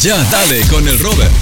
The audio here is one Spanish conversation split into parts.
Ya dale con el Robert.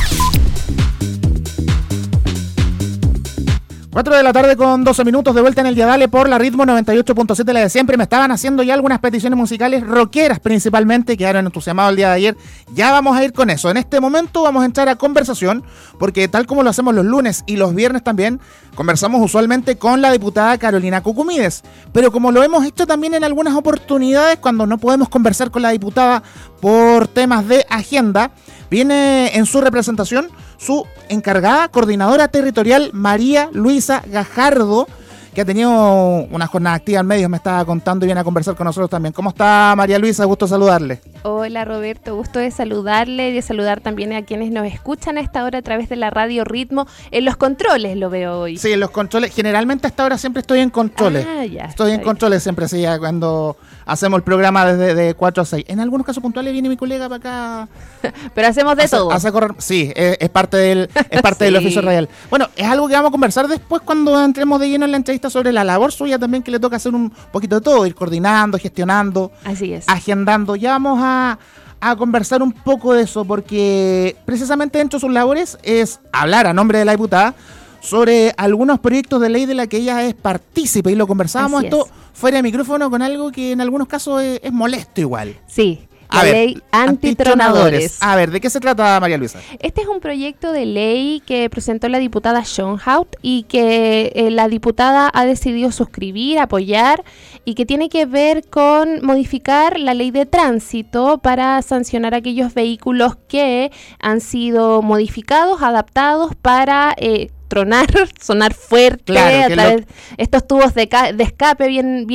4 de la tarde con 12 minutos de vuelta en el Ya Dale por la Ritmo 98.7, la de siempre. Me estaban haciendo ya algunas peticiones musicales rockeras principalmente, quedaron entusiasmados el día de ayer. Ya vamos a ir con eso. En este momento vamos a entrar a conversación, porque tal como lo hacemos los lunes y los viernes también, conversamos usualmente con la diputada Carolina Cucumides. Pero como lo hemos hecho también en algunas oportunidades, cuando no podemos conversar con la diputada por temas de agenda, viene en su representación su encargada coordinadora territorial María Luisa Gajardo, que ha tenido una jornada activa en medios, me estaba contando, y viene a conversar con nosotros también. ¿Cómo está, María Luisa? Gusto saludarle. Hola, Roberto, gusto de saludarle y de saludar también a quienes nos escuchan a esta hora a través de la radio Ritmo. En los controles lo veo hoy. Sí, en los controles. Generalmente a esta hora siempre estoy en controles. Estoy en controles siempre, sí, cuando hacemos el programa desde de 4 a 6. En algunos casos puntuales viene mi colega para acá. Pero hacemos de todo. Hace correr, sí, es parte del sí, del oficio radial. Bueno, es algo que vamos a conversar después cuando entremos de lleno en la entrevista sobre la labor suya también, que le toca hacer un poquito de todo, ir coordinando, gestionando, así es, agendando. Ya vamos a conversar un poco de eso, porque precisamente dentro de sus labores es hablar a nombre de la diputada sobre algunos proyectos de ley de la que ella es partícipe, y lo conversábamos esto fuera de micrófono con algo que en algunos casos es molesto igual. Sí. La ley antitronadores. A ver, ¿de qué se trata, María Luisa? Este es un proyecto de ley que presentó la diputada Schoenhout y que la diputada ha decidido suscribir, apoyar, y que tiene que ver con modificar la ley de tránsito para sancionar aquellos vehículos que han sido modificados, adaptados para tronar, sonar fuerte, claro, a través de estos tubos de escape bien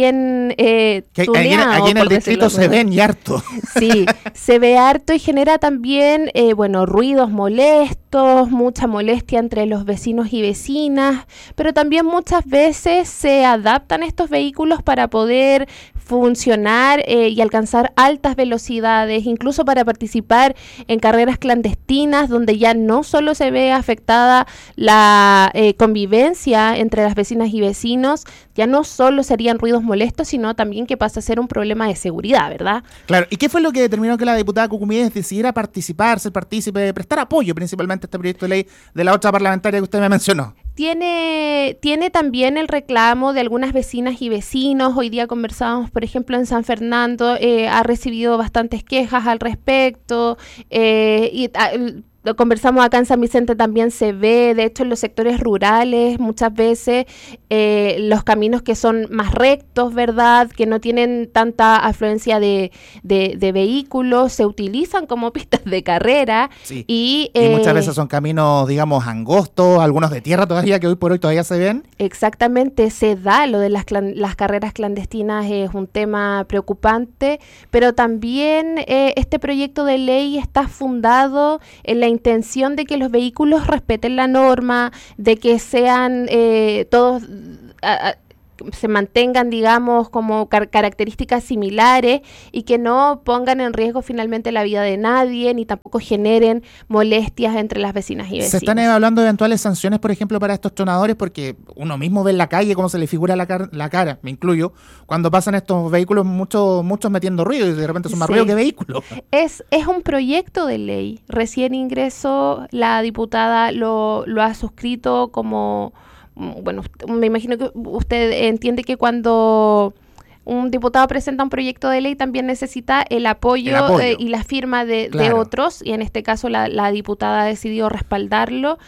tuneados. Aquí en el distrito se ven y harto. Sí, se ve harto y genera también, ruidos molestos, mucha molestia entre los vecinos y vecinas, pero también muchas veces se adaptan estos vehículos para poder funcionar y alcanzar altas velocidades, incluso para participar en carreras clandestinas, donde ya no solo se ve afectada la convivencia entre las vecinas y vecinos, ya no solo serían ruidos molestos, sino también que pasa a ser un problema de seguridad, ¿verdad? Claro, ¿y qué fue lo que determinó que la diputada Cucumides decidiera participar, ser partícipe, prestar apoyo principalmente a este proyecto de ley de la otra parlamentaria que usted me mencionó? Tiene también el reclamo de algunas vecinas y vecinos. Hoy día conversábamos, por ejemplo, en San Fernando, ha recibido bastantes quejas al respecto, lo conversamos acá en San Vicente, también se ve, de hecho en los sectores rurales muchas veces los caminos que son más rectos, ¿verdad?, que no tienen tanta afluencia de vehículos, se utilizan como pistas de carrera. Sí. Y muchas veces son caminos, digamos, angostos, algunos de tierra todavía, que hoy por hoy todavía se ven. Exactamente, se da lo de las carreras clandestinas, es un tema preocupante, pero también este proyecto de ley está fundado en la intención de que los vehículos respeten la norma, de que sean todos se mantengan, digamos, como características similares y que no pongan en riesgo finalmente la vida de nadie, ni tampoco generen molestias entre las vecinas y vecinos. Se están evaluando eventuales sanciones, por ejemplo, para estos tronadores, porque uno mismo ve en la calle cómo se le figura la cara, me incluyo, cuando pasan estos vehículos, muchos metiendo ruido, y de repente son más ruido que vehículos. Es un proyecto de ley. Recién ingresó, la diputada lo ha suscrito como... Bueno, me imagino que usted entiende que cuando un diputado presenta un proyecto de ley también necesita el apoyo. Y la firma de otros, y en este caso la diputada ha decidido respaldarlo.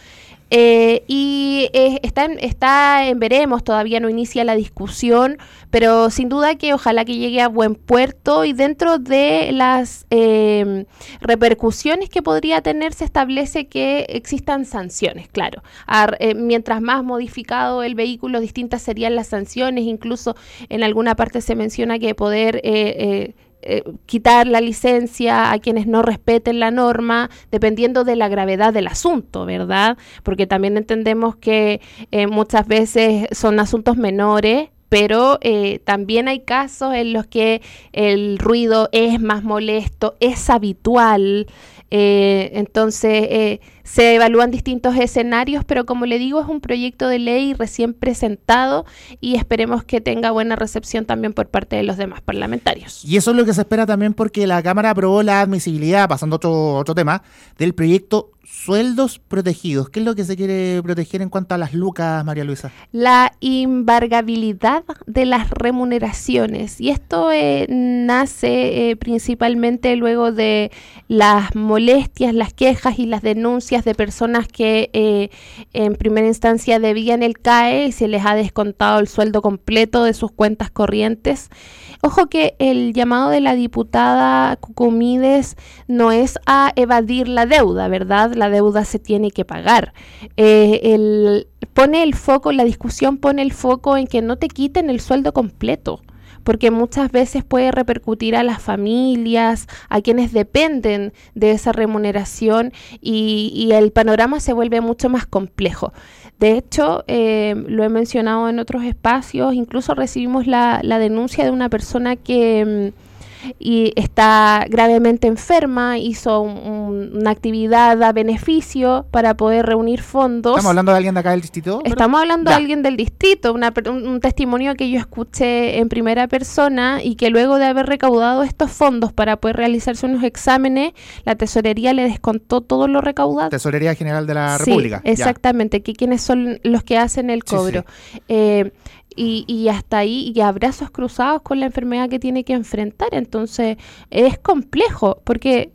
Está en veremos, todavía no inicia la discusión, pero sin duda que ojalá que llegue a buen puerto, y dentro de las repercusiones que podría tener se establece que existan sanciones, claro. Mientras más modificado el vehículo, distintas serían las sanciones, incluso en alguna parte se menciona que poder quitar la licencia a quienes no respeten la norma, dependiendo de la gravedad del asunto, ¿verdad? Porque también entendemos que muchas veces son asuntos menores, pero también hay casos en los que el ruido es más molesto, es habitual. Entonces se evalúan distintos escenarios, pero como le digo, es un proyecto de ley recién presentado y esperemos que tenga buena recepción también por parte de los demás parlamentarios. Y eso es lo que se espera también porque la Cámara aprobó la admisibilidad, pasando a otro tema, del proyecto Sueldos Protegidos. ¿Qué es lo que se quiere proteger en cuanto a las lucas, María Luisa? La embargabilidad de las remuneraciones. Y esto nace principalmente luego de las molestias, las quejas y las denuncias de personas que en primera instancia debían el CAE y se les ha descontado el sueldo completo de sus cuentas corrientes. Ojo que el llamado de la diputada Cucumides no es a evadir la deuda, ¿verdad? La deuda se tiene que pagar. La discusión pone el foco en que no te quiten el sueldo completo, porque muchas veces puede repercutir a las familias, a quienes dependen de esa remuneración y el panorama se vuelve mucho más complejo. De hecho, lo he mencionado en otros espacios, incluso recibimos la denuncia de una persona que y está gravemente enferma, hizo una actividad a beneficio para poder reunir fondos. ¿Estamos hablando de alguien de acá del distrito? Estamos hablando de alguien del distrito, un testimonio que yo escuché en primera persona y que luego de haber recaudado estos fondos para poder realizarse unos exámenes, la tesorería le descontó todo lo recaudado. Tesorería General de la República. Exactamente, que quienes son los que hacen el cobro. Sí. Y hasta ahí, y a brazos cruzados con la enfermedad que tiene que enfrentar. Entonces, es complejo, porque,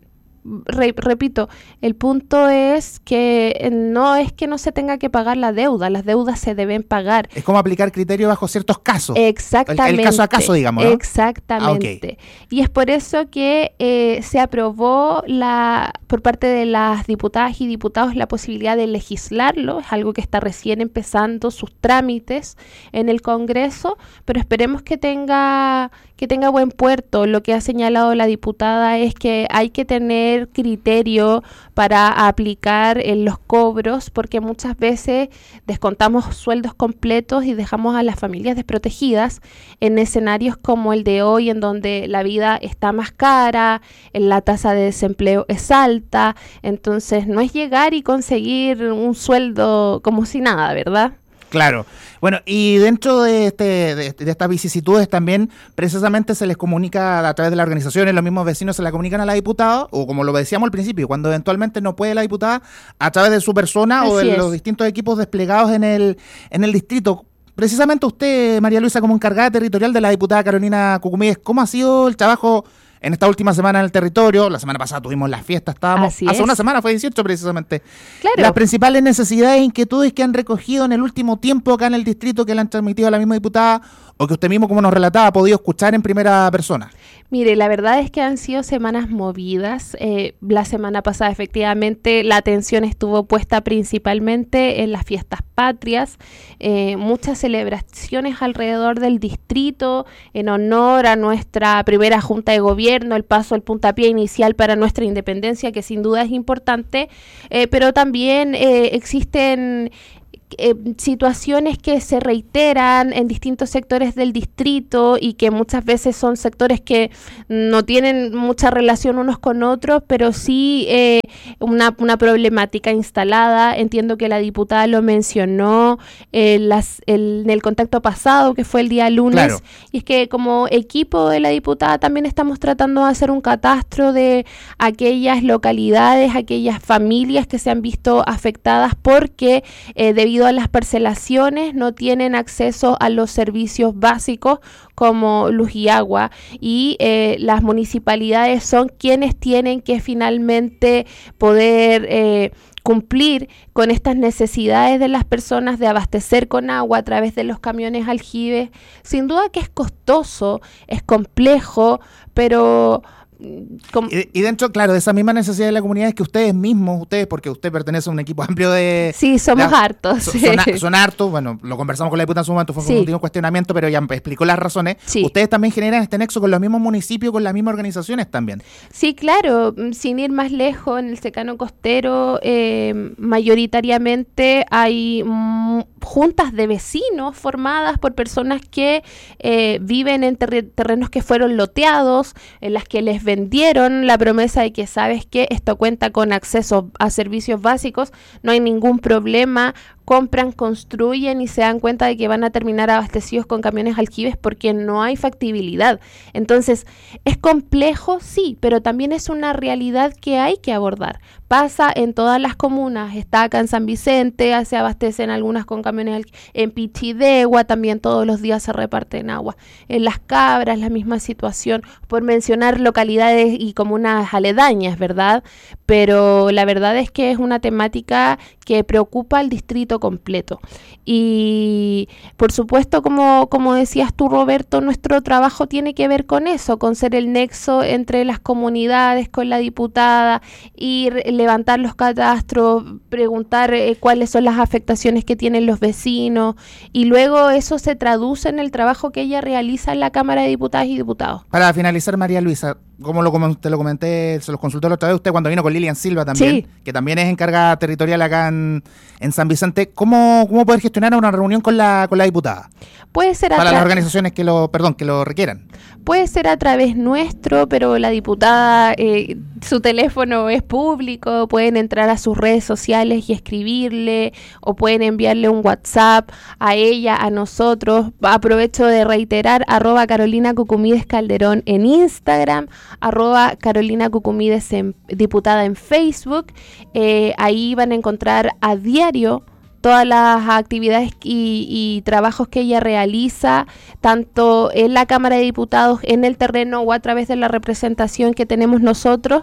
repito, el punto es que no es que no se tenga que pagar la deuda, las deudas se deben pagar. Es como aplicar criterio bajo ciertos casos. Exactamente. El caso a caso, digamos, ¿no? Exactamente. Okay. Y es por eso que se aprobó por parte de las diputadas y diputados la posibilidad de legislarlo. Es algo que está recién empezando sus trámites en el Congreso, pero esperemos que tenga buen puerto. Lo que ha señalado la diputada es que hay que tener criterio para aplicar en los cobros, porque muchas veces descontamos sueldos completos y dejamos a las familias desprotegidas en escenarios como el de hoy, en donde la vida está más cara, la tasa de desempleo es alta. Entonces no es llegar y conseguir un sueldo como si nada, ¿verdad? Claro. Bueno, y dentro de estas vicisitudes también precisamente se les comunica a través de las organizaciones, los mismos vecinos se la comunican a la diputada, o como lo decíamos al principio, cuando eventualmente no puede la diputada, a través de su persona o de los distintos equipos desplegados en el distrito. Precisamente usted, María Luisa, como encargada territorial de la diputada Carolina Cucumides, ¿cómo ha sido el trabajo en esta última semana en el territorio? La semana pasada tuvimos las fiestas, hace una semana, fue 18 precisamente. Claro. Las principales necesidades e inquietudes que han recogido en el último tiempo acá en el distrito, que le han transmitido a la misma diputada, o que usted mismo, como nos relataba, ha podido escuchar en primera persona. Mire, la verdad es que han sido semanas movidas. La semana pasada, efectivamente, la atención estuvo puesta principalmente en las fiestas patrias, muchas celebraciones alrededor del distrito en honor a nuestra primera junta de gobierno, el paso al puntapié inicial para nuestra independencia, que sin duda es importante, pero también existen situaciones que se reiteran en distintos sectores del distrito y que muchas veces son sectores que no tienen mucha relación unos con otros, pero sí una problemática instalada. Entiendo que la diputada lo mencionó en el contacto pasado, que fue el día lunes, claro. Y es que como equipo de la diputada también estamos tratando de hacer un catastro de aquellas localidades, aquellas familias que se han visto afectadas porque debido a las parcelaciones no tienen acceso a los servicios básicos como luz y agua, y las municipalidades son quienes tienen que finalmente poder cumplir con estas necesidades de las personas de abastecer con agua a través de los camiones aljibes. Sin duda que es costoso, es complejo, pero Y dentro, claro, de esa misma necesidad de la comunidad es que ustedes, porque usted pertenece a un equipo amplio de... Sí, somos hartos. Son hartos, bueno, lo conversamos con la diputada en su momento, fue un continuo cuestionamiento, pero ya explicó las razones. Sí. Ustedes también generan este nexo con los mismos municipios, con las mismas organizaciones también. Sí, claro, sin ir más lejos, en el secano costero mayoritariamente hay juntas de vecinos formadas por personas que viven en terrenos que fueron loteados, en las que les vendieron la promesa de que sabes que esto cuenta con acceso a servicios básicos, no hay ningún problema, compran, construyen y se dan cuenta de que van a terminar abastecidos con camiones aljibes porque no hay factibilidad. Entonces, ¿es complejo? Sí, pero también es una realidad que hay que abordar. Pasa en todas las comunas, está acá en San Vicente, se abastecen algunas con camiones en Pichidegua, también todos los días se reparten agua. En Las Cabras, la misma situación, por mencionar localidades y comunas aledañas, ¿verdad? Pero la verdad es que es una temática que preocupa al distrito completo. Y por supuesto, como decías tú, Roberto, nuestro trabajo tiene que ver con eso, con ser el nexo entre las comunidades, con la diputada, ir levantar los catastros, preguntar cuáles son las afectaciones que tienen los vecinos, y luego eso se traduce en el trabajo que ella realiza en la Cámara de Diputadas y Diputados. Para finalizar, María Luisa, como te lo comenté, se los consultó la otra vez usted cuando vino con Lilian Silva también, sí, que también es encargada territorial acá en San Vicente. ¿Cómo poder gestionar una reunión con la diputada? Puede ser para las organizaciones que lo requieran. Puede ser a través nuestro, pero la diputada, su teléfono es público, pueden entrar a sus redes sociales y escribirle, o pueden enviarle un WhatsApp a ella, a nosotros. Aprovecho de reiterar, @Carolina Cucumides Calderón en Instagram, @Carolina Cucumides diputada en Facebook. Ahí van a encontrar a diario todas las actividades y trabajos que ella realiza, tanto en la Cámara de Diputados, en el terreno o a través de la representación que tenemos nosotros.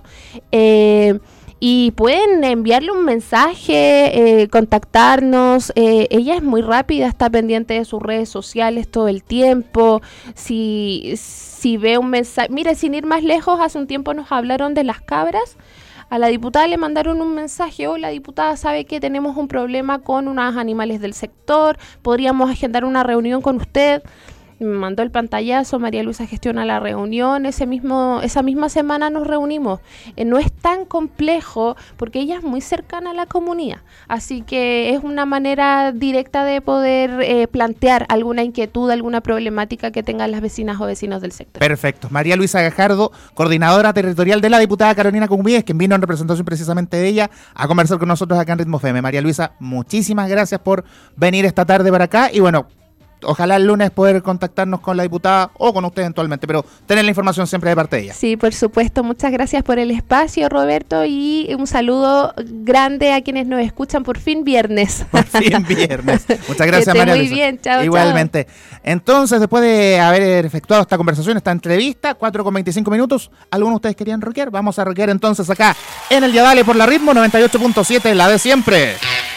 Y pueden enviarle un mensaje, contactarnos. Ella es muy rápida, está pendiente de sus redes sociales todo el tiempo. Si ve un mensaje, mire, sin ir más lejos, hace un tiempo nos hablaron de Las Cabras. A la diputada le mandaron un mensaje: hola diputada, sabe que tenemos un problema con unos animales del sector, podríamos agendar una reunión con usted. Me mandó el pantallazo, María Luisa gestiona la reunión, esa misma semana nos reunimos. No es tan complejo porque ella es muy cercana a la comunidad, así que es una manera directa de poder plantear alguna inquietud, alguna problemática que tengan las vecinas o vecinos del sector. Perfecto. María Luisa Gajardo, coordinadora territorial de la diputada Carolina Cucumides, quien vino en representación precisamente de ella a conversar con nosotros acá en Ritmo FM. María Luisa, muchísimas gracias por venir esta tarde para acá y bueno, ojalá el lunes poder contactarnos con la diputada o con usted eventualmente, pero tener la información siempre de parte de ella. Sí, por supuesto. Muchas gracias por el espacio, Roberto, y un saludo grande a quienes nos escuchan por fin viernes. Por fin viernes. Muchas gracias, María Luisa. Muy bien, chao. Igualmente. Chao. Entonces, después de haber efectuado esta conversación, esta entrevista, 4:25 minutos, ¿algunos de ustedes querían rockear? Vamos a rockear entonces acá en el Día Dale por la Ritmo 98.7, la de siempre.